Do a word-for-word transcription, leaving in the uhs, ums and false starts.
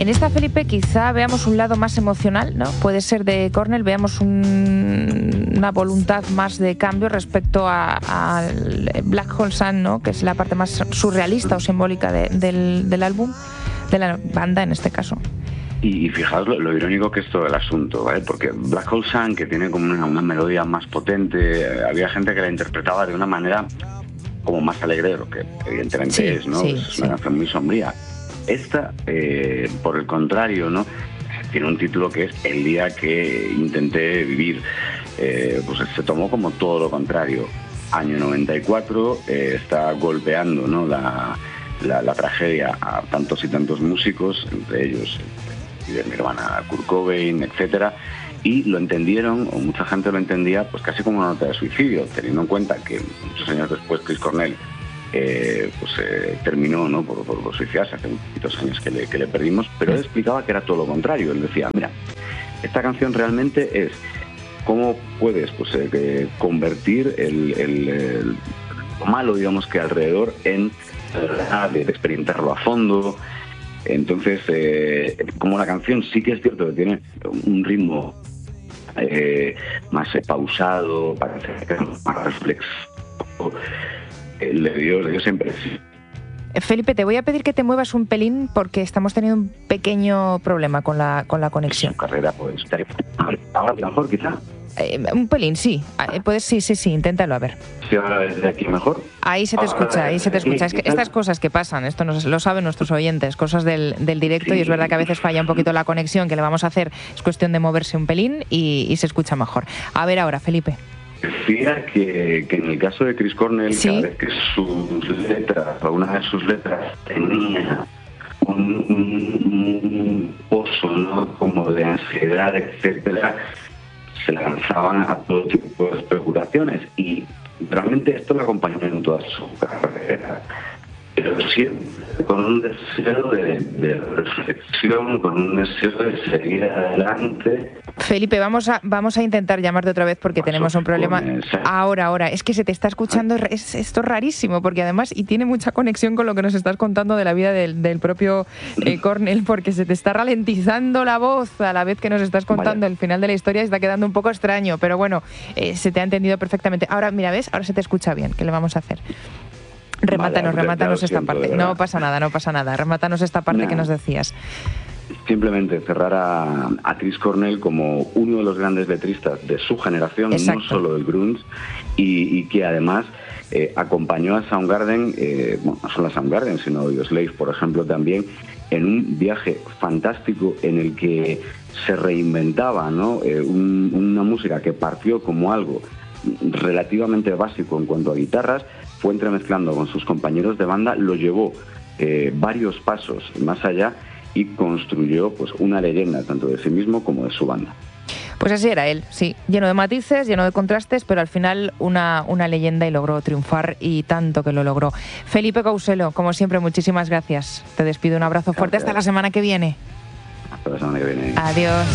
En esta, Felipe, quizá veamos un lado más emocional, ¿no? Puede ser de Cornell, veamos un, una voluntad más de cambio respecto al Black Hole Sun, ¿no? Que es la parte más surrealista o simbólica de, del, del álbum, de la banda en este caso. Y, y fijaos lo, lo irónico que es todo el asunto, ¿vale? Porque Black Hole Sun, que tiene como una, una melodía más potente, eh, había gente que la interpretaba de una manera como más alegre, lo que evidentemente sí, es, ¿no? Sí, es sí. una canción muy sombría. Esta, eh, por el contrario, ¿no? Tiene un título que es El día que intenté vivir. Eh, pues se tomó como todo lo contrario. Año noventa y cuatro, eh, está golpeando, ¿no? la, la, la tragedia a tantos y tantos músicos, entre ellos y de mi hermana Kurt Cobain, etcétera, y lo entendieron, o mucha gente lo entendía, pues casi como una nota de suicidio, teniendo en cuenta que muchos años después Chris Cornell eh, pues eh, terminó, ¿no? por, por, por suicidarse, hace muchos años que le, que le perdimos, pero él explicaba que era todo lo contrario. Él decía, mira, esta canción realmente es cómo puedes pues eh, convertir el, el, el lo malo, digamos, que alrededor en de experimentarlo a fondo. Entonces, eh, como la canción sí que es cierto que tiene un ritmo eh, más eh, pausado, parece que es más reflexivo, eh, le dio, le dio siempre sí. Felipe, te voy a pedir que te muevas un pelín porque estamos teniendo un pequeño problema con la, con la conexión. Su carrera, pues, ahora mejor quizá. Eh, un pelín, sí. Puedes, sí, sí, sí, inténtalo, a ver. Sí, ahora desde aquí mejor. Ahí se te escucha, ahí se te escucha. Es que estas cosas que pasan, esto nos, lo saben nuestros oyentes, cosas del, del directo, sí. Y es verdad que a veces falla un poquito la conexión, que le vamos a hacer, es cuestión de moverse un pelín y, y se escucha mejor. A ver ahora, Felipe. Decía que, que en el caso de Chris Cornell, ¿sí? Cada vez que sus letras, o una de sus letras tenía un, un, un pozo, ¿no? Como de ansiedad, etcétera, se lanzaban a todo tipo de especulaciones y realmente esto lo acompañó en toda su carrera, pero siempre con un deseo de, de reflexión, con un deseo de seguir adelante. Felipe, vamos a vamos a intentar llamarte otra vez porque tenemos un problema. Ahora, ahora, es que se te está escuchando, es, esto es rarísimo, porque además, y tiene mucha conexión con lo que nos estás contando de la vida del, del propio eh, Cornell, porque se te está ralentizando la voz a la vez que nos estás contando. Vaya. El final de la historia está quedando un poco extraño, pero bueno, eh, se te ha entendido perfectamente. Ahora, mira, ¿ves? Ahora se te escucha bien. ¿Qué le vamos a hacer? Remátanos, vale, remátanos esta siento, parte. No pasa nada, no pasa nada. Remátanos esta parte nah. que nos decías. Simplemente cerrar a, a Chris Cornell como uno de los grandes letristas de su generación, exacto. No solo del grunge, y, y que además eh, acompañó a Soundgarden, eh, bueno, no solo a Soundgarden, sino a Audioslave, por ejemplo, también, en un viaje fantástico en el que se reinventaba, ¿no? eh, un, una música que partió como algo relativamente básico en cuanto a guitarras, fue entremezclando con sus compañeros de banda, lo llevó eh, varios pasos más allá y construyó pues una leyenda tanto de sí mismo como de su banda. Pues así era él, sí, lleno de matices, lleno de contrastes, pero al final una, una leyenda y logró triunfar y tanto que lo logró. Felipe Couselo, como siempre, muchísimas gracias. Te despido, un abrazo fuerte, gracias. Hasta la semana que viene. Hasta la semana que viene. Adiós.